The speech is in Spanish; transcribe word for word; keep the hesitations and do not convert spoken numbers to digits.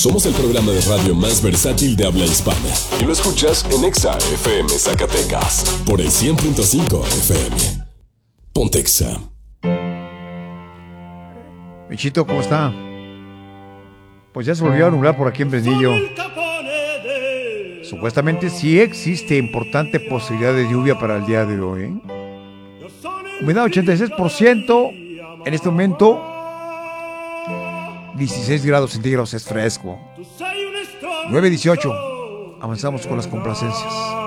Somos el programa de radio más versátil de habla hispana. Y lo escuchas en Exa F M Zacatecas. Por el cien punto cinco F M. Ponte Exa. Michito, ¿cómo está? Pues ya se volvió a nublar por aquí en Fresnillo. Supuestamente sí existe importante posibilidad de lluvia para el día de hoy, ¿eh? Humedad ochenta y seis por ciento. En este momento dieciséis grados centígrados, es fresco. nueve dieciocho. Avanzamos con las complacencias.